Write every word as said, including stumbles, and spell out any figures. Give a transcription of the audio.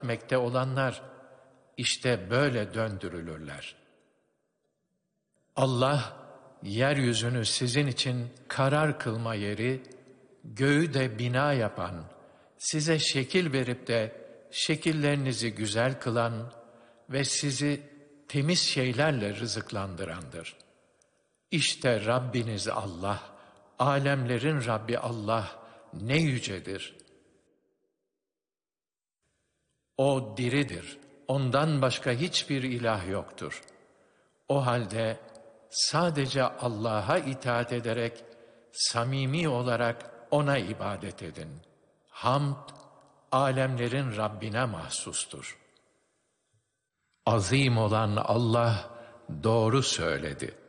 etmekte olanlar işte böyle döndürülürler. Allah, yeryüzünü sizin için karar kılma yeri, göğü de bina yapan, size şekil verip de şekillerinizi güzel kılan ve sizi temiz şeylerle rızıklandırandır. İşte Rabbiniz Allah, alemlerin Rabbi Allah ne yücedir. O diridir, ondan başka hiçbir ilah yoktur. O halde sadece Allah'a itaat ederek, samimi olarak O'na ibadet edin. Hamd, alemlerin Rabbine mahsustur. Azim olan Allah doğru söyledi.